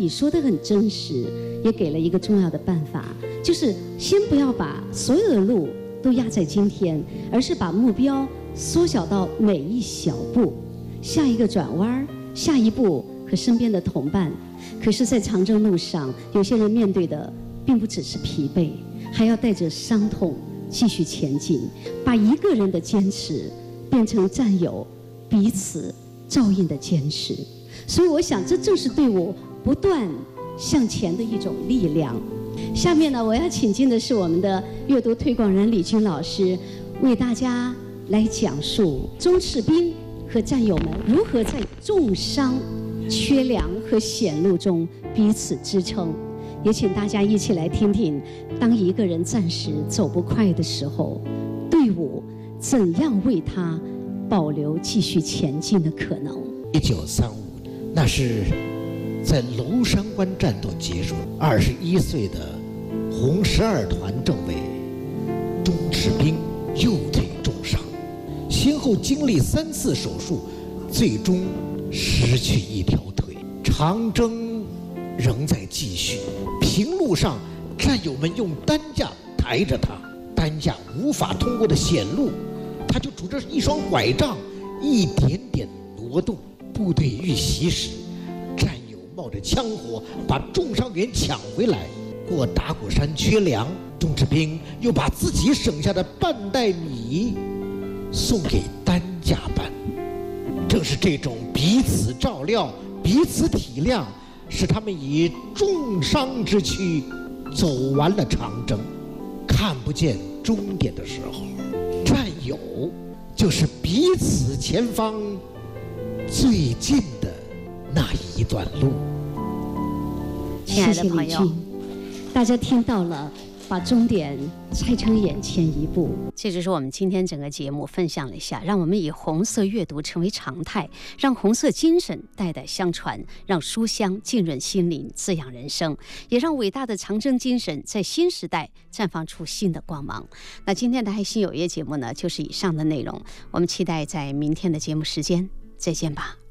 说的很真实，也给了一个重要的办法，就是先不要把所有的路都压在今天，而是把目标缩小到每一小步，下一个转弯，下一步和身边的同伴。可是在长征路上，有些人面对的并不只是疲惫，还要带着伤痛继续前进，把一个人的坚持变成战友彼此照应的坚持。所以我想这正是队伍不断向前的一种力量。下面呢，我要请进的是我们的阅读推广人李军老师，为大家来讲述钟赤兵和战友们如何在重伤、缺粮和险路中彼此支撑。也请大家一起来听听，当一个人暂时走不快的时候，队伍怎样为他保留继续前进的可能。 1935年，那是在娄山关战斗结束，21岁的红12团政委钟赤兵右腿重伤，先后经历3次手术，最终失去一条腿。长征仍在继续，平路上战友们用担架抬着他，担架无法通过的险路，他就拄着一双拐杖一点点挪动。部队遇袭时，战友冒着枪火把重伤员抢回来。过打鼓山缺粮，钟赤兵又把自己省下的半袋米送给担架班。正是这种彼此照料、彼此体谅，使他们以重伤之躯走完了长征。看不见终点的时候，战友就是彼此前方最近的那一段路。 亲爱的朋友，大家听到了，把终点拆成眼前一步。这就是我们今天整个节目分享了一下，让我们以红色阅读成为常态，让红色精神代代相传，让书香浸润心灵，滋养人生，也让伟大的长征精神在新时代绽放出新的光芒。那今天的爱心有约节目呢，就是以上的内容，我们期待在明天的节目时间再见吧。